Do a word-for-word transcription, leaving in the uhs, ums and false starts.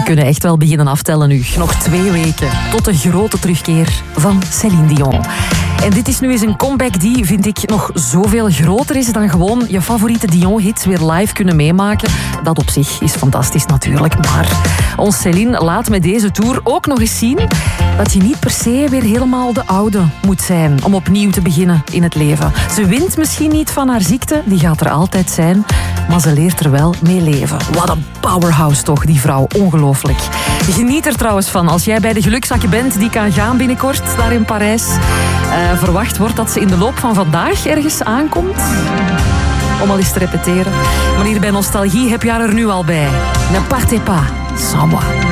kunnen echt wel beginnen aftellen nu. Nog twee weken tot de grote terugkeer van Céline Dion. En dit is nu eens een comeback die, vind ik, nog zoveel groter is dan gewoon je favoriete Dion-hits weer live kunnen meemaken. Dat op zich is fantastisch natuurlijk, maar ons Céline laat met deze tour ook nog eens zien dat je niet per se weer helemaal de oude moet zijn om opnieuw te beginnen in het leven. Ze wint misschien niet van haar ziekte, die gaat er altijd zijn, maar ze leert er wel mee leven. Wat een powerhouse toch, die vrouw. Ongelooflijk. Geniet er trouwens van als jij bij de gelukzakken bent die kan gaan binnenkort daar in Parijs. Uh, verwacht wordt dat ze in de loop van vandaag ergens aankomt. Om al eens te repeteren. Maar hier bij Nostalgie heb je haar er nu al bij. Ne partez pas sans moi.